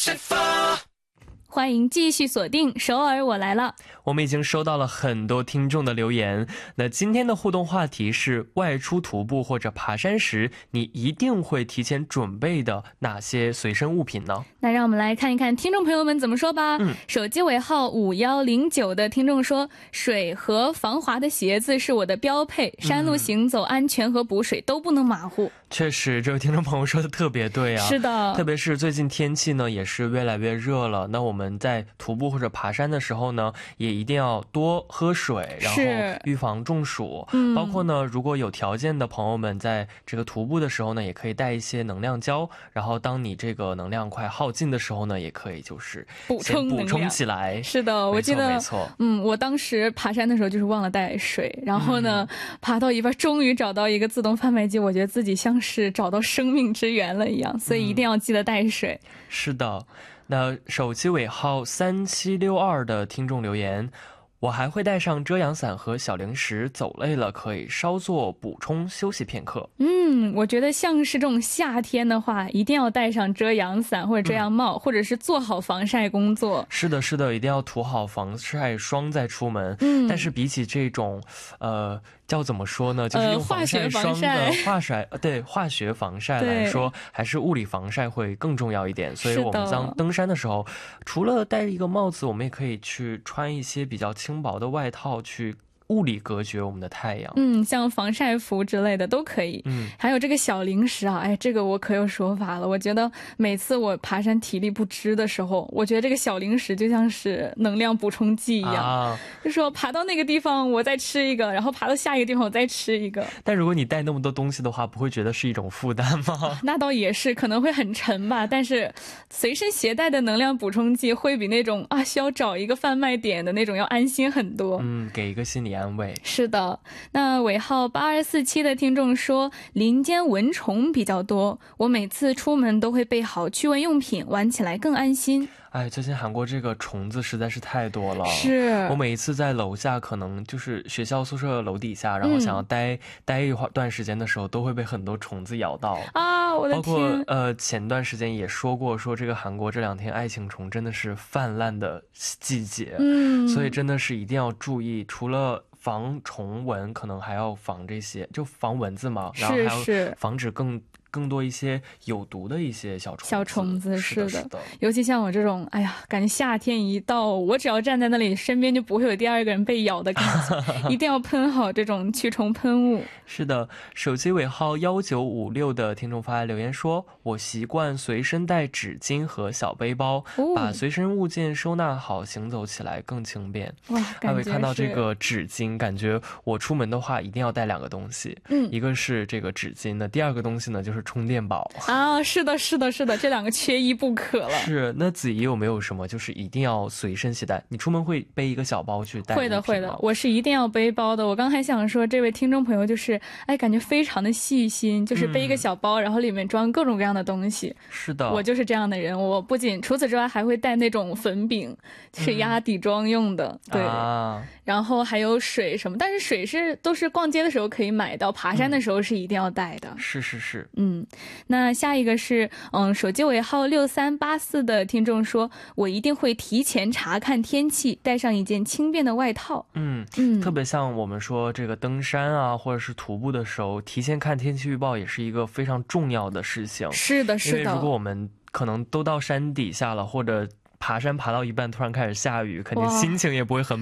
欢迎继续锁定首尔我来了。 我们已经收到了很多听众的留言，那今天的互动话题是外出徒步或者爬山时你一定会提前准备的哪些随身物品呢？ 那让我们来看一看听众朋友们怎么说吧。手机尾号5109的听众说，水和防滑的鞋子是我的标配，山路行走安全和补水都不能马虎。 确实，这位听众朋友说的特别对啊。 是的， 特别是最近天气呢也是越来越热了，那我们在徒步或者爬山的时候呢，也一定要多喝水，然后预防中暑。包括呢，如果有条件的朋友们在这个徒步的时候呢，也可以带一些能量胶，然后当你这个能量快耗尽的时候呢，也可以就是补充起来。 是的，我记得没错。 我当时爬山的时候就是忘了带水，然后呢，爬到一半终于找到一个自动贩卖机，我觉得自己像是找到生命之源了一样，所以一定要记得带水。 是的，那手机尾号3762的听众留言，我还会带上遮阳伞和小零食，走累了可以稍作补充休息片刻。 我觉得像是这种夏天的话，一定要带上遮阳伞或者遮阳帽，或者是做好防晒工作。是的， 一定要涂好防晒霜再出门。但是比起这种叫怎么说呢，就是用防晒霜的化学防晒来说，还是物理防晒会更重要一点。所以我们在登山的时候，除了戴一个帽子，我们也可以去穿一些比较轻薄的外套去物理隔绝我们的太阳。 像防晒服之类的都可以。还有这个小零食啊，这个我可有说法了。我觉得每次我爬山体力不支的时候，我觉得这个小零食就像是能量补充剂一样，就说爬到那个地方我再吃一个，然后爬到下一个地方我再吃一个。 但如果你带那么多东西的话，不会觉得是一种负担吗？ 那倒也是，可能会很沉吧，但是随身携带的能量补充剂会比那种需要找一个贩卖点的那种要安心很多。 给一个心理安慰。 是的，那尾号8247的听众说，林间蚊虫比较多，我每次出门都会备好驱蚊用品，玩起来更安心。 最近韩国这个虫子实在是太多了。 是， 我每一次在楼下，可能就是学校宿舍楼底下，然后想要待一段时间的时候，都会被很多虫子咬到我的天。 包括前段时间也说过，说这个韩国这2天爱情虫真的是泛滥的季节。所以真的是一定要注意，除了防虫蚊，可能还要防这些，就防蚊子嘛，然后还要防止更多一些有毒的一些小虫子。是的， 尤其像我这种感觉夏天一到，我只要站在那里，身边就不会有第二个人被咬的感觉。一定要喷好这种驱虫喷雾。 是的，手机尾号1956的听众发来留言说，我习惯随身带纸巾和小背包，把随身物件收纳好，行走起来更轻便。还会看到这个纸巾，感觉我出门的话一定要带2个东西。一个是这个纸巾，那第二个东西呢就是充电宝。 是的，这2个缺一不可了。 是，那子怡有没有什么就是一定要随身携带？你出门会背一个小包去带？会的， 我是一定要背包的。我刚还想说，这位听众朋友就是感觉非常的细心，就是背一个小包，然后里面装各种各样的东西。 是的， 我就是这样的人。我不仅除此之外还会带那种粉饼，是压底妆用的。对，然后还有水什么，但是水都是逛街的时候可以买到，爬山的时候是一定要带的。 是。 那下一个是手机尾号6384的听众说，我一定会提前查看天气，带上一件轻便的外套。 特别像我们说这个登山啊，或者是徒步的时候，提前看天气预报也是一个非常重要的事情。 是的， 因为如果我们可能都到山底下了，或者爬山爬到一半突然开始下雨，肯定心情也不会很